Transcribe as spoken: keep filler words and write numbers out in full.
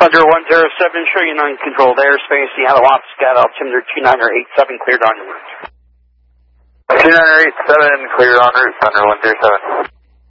Thunder one zero seven, show you non-controlled airspace, Seattle Scat altimeter two nine eight seven, cleared on route. two nine eight seven, cleared on route, Thunder one zero seven.